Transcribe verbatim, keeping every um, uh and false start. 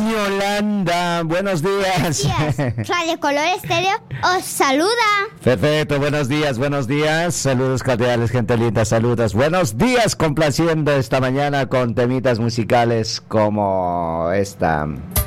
Yolanda, buenos días. Buenos días. Radio Color Estéreo os saluda. Perfecto, buenos días, buenos días. Saludos cordiales, gente linda, saludos. Buenos días, complaciendo esta mañana con temitas musicales como esta.